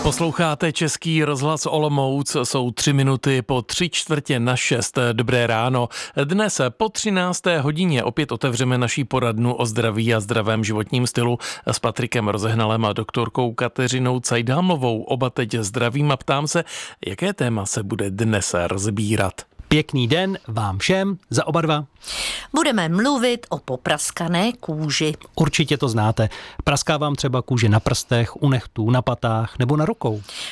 Posloucháte Český rozhlas Olomouc, jsou 3 minuty po 3:45. Dobré ráno. Dnes po 13. hodině opět otevřeme naší poradnu o zdraví a zdravém životním stylu s Patrikem Rozehnalem a doktorkou Kateřinou Cajdámlovou. Oba teď zdravím a ptám se, jaké téma se bude dnes rozbírat. Pěkný den vám všem za oba dva. Budeme mluvit o popraskané kůži. Určitě to znáte. Praská vám třeba kůže na prstech, u nechtů, na patách nebo na rukou.